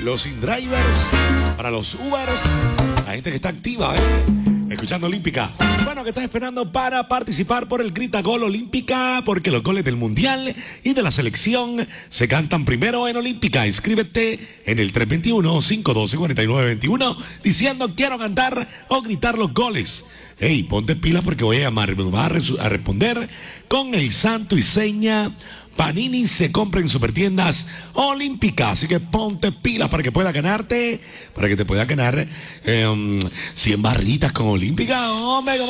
los InDrivers, para los Ubers, la gente que está activa, escuchando Olímpica. Bueno, que estás esperando para participar por el Grita Gol Olímpica, porque los goles del Mundial y de la selección se cantan primero en Olímpica. Inscríbete en el 321-512-4921 diciendo quiero cantar o gritar los goles. Hey, ponte pilas porque voy a llamar, me va a responder con el santo y seña. Panini se compra en Supertiendas Olímpica, así que ponte pilas para que puedas ganarte, para que te puedas ganar 100 barritas con Olímpica, hombre.